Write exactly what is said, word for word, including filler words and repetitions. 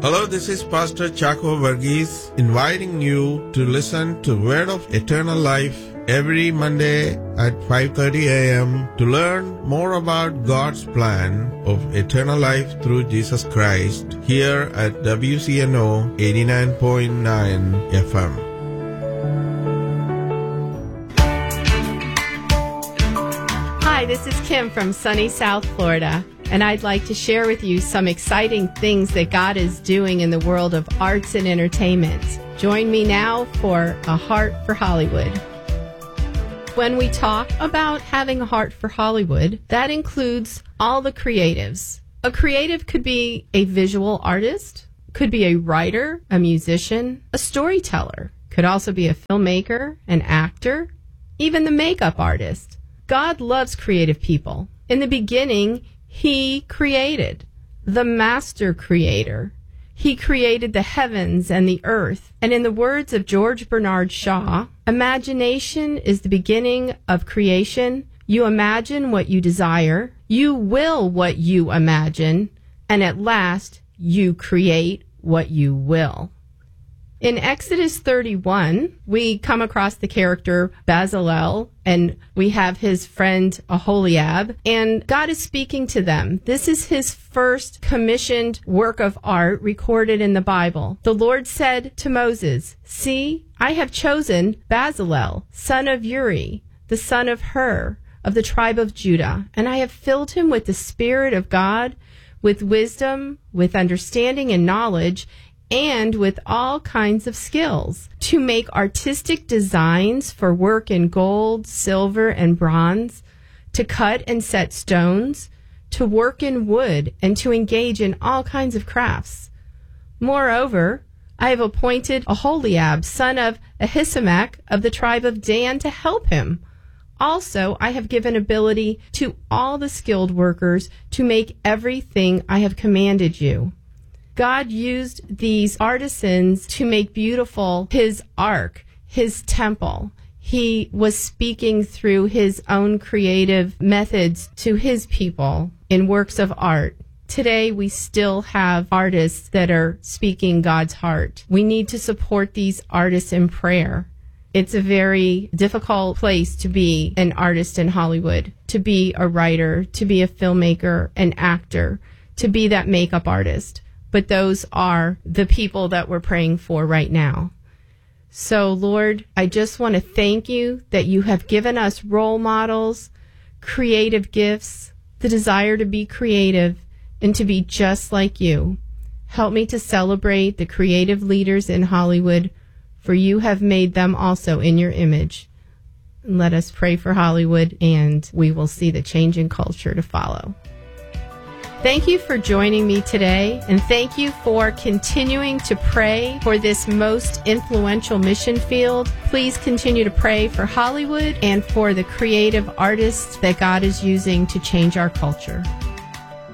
Hello, this is Pastor Chaco Varghese inviting you to listen to Word of Eternal Life every Monday at five thirty a.m. to learn more about God's plan of eternal life through Jesus Christ here at W C N O eighty-nine point nine F M. Hi, this is Kim from sunny South Florida, and I'd like to share with you some exciting things that God is doing in the world of arts and entertainment. Join me now for A Heart for Hollywood. When we talk about having a heart for Hollywood, that includes all the creatives. A creative could be a visual artist, could be a writer, a musician, a storyteller, could also be a filmmaker, an actor, even the makeup artist. God loves creative people. In the beginning, He created, the master creator. He created the heavens and the earth. And in the words of George Bernard Shaw, imagination is the beginning of creation. You imagine what you desire. You will what you imagine. And at last, you create what you will. In Exodus thirty-one, we come across the character Bezalel, and we have his friend Aholiab, and God is speaking to them. This is his first commissioned work of art recorded in the Bible. The Lord said to Moses, "See, I have chosen Bezalel, son of Uri, the son of Hur, of the tribe of Judah, and I have filled him with the Spirit of God, with wisdom, with understanding and knowledge, and with all kinds of skills, to make artistic designs for work in gold, silver, and bronze, to cut and set stones, to work in wood, and to engage in all kinds of crafts. Moreover, I have appointed Aholiab, son of Ahisamach, of the tribe of Dan, to help him. Also, I have given ability to all the skilled workers to make everything I have commanded you." God used these artisans to make beautiful his ark, his temple. He was speaking through his own creative methods to his people in works of art. Today, we still have artists that are speaking God's heart. We need to support these artists in prayer. It's a very difficult place to be an artist in Hollywood, to be a writer, to be a filmmaker, an actor, to be that makeup artist. But those are the people that we're praying for right now. So, Lord, I just want to thank you that you have given us role models, creative gifts, the desire to be creative, and to be just like you. Help me to celebrate the creative leaders in Hollywood, for you have made them also in your image. Let us pray for Hollywood, and we will see the change in culture to follow. Thank you for joining me today, and thank you for continuing to pray for this most influential mission field. Please continue to pray for Hollywood and for the creative artists that God is using to change our culture.